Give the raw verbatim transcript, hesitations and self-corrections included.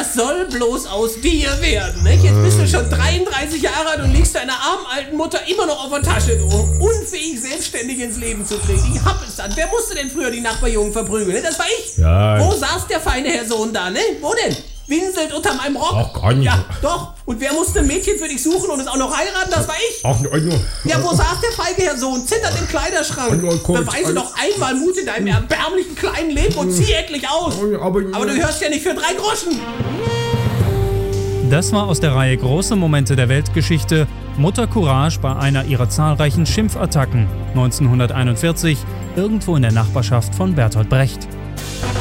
was soll bloß aus dir werden, nicht? Jetzt bist du schon dreiunddreißig Jahre alt und liegst deiner armen alten Mutter immer noch auf der Tasche, du. Unfähig, selbstständig ins Leben zu treten. Ich hab es dann. Wer musste denn früher die Nachbarjungen verprügeln, ne? Das war ich. Ja. Wo saß der feine Herr Sohn da, ne? Wo denn? Winselt unter meinem Rock. Ach, gar nicht. Ja, doch. Und wer musste ein Mädchen für dich suchen und es auch noch heiraten? Das war ich. Ach, ach, nur. Ja, wo saß der feige Herr Sohn? Zittert im Kleiderschrank. Beweise doch einmal Mut in deinem erbärmlichen kleinen Leben und zieh endlich aus. Aber, Aber du hörst ja nicht für drei Groschen. Das war aus der Reihe Große Momente der Weltgeschichte Mutter Courage bei einer ihrer zahlreichen Schimpfattacken neunzehnhunderteinundvierzig irgendwo in der Nachbarschaft von Bertolt Brecht.